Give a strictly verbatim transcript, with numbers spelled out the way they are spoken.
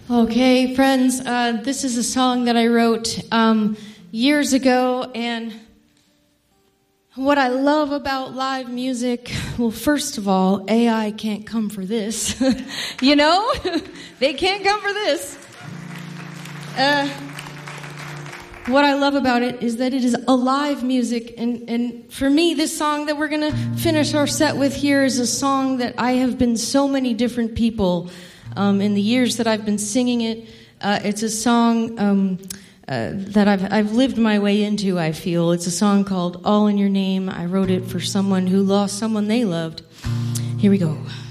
Okay, friends, uh, this is a song that I wrote um, years ago, and what I love about live music, well, first of all, A I can't come for this. You know? They can't come for this. Uh, what I love about it is that it is alive music, and, and for me, this song that we're going to finish our set with here is a song that I have been so many different people Um, in the years that I've been singing it. Uh, it's a song um, uh, that I've, I've lived my way into, I feel. It's a song called All in Your Name. I wrote it for someone who lost someone they loved. Here we go.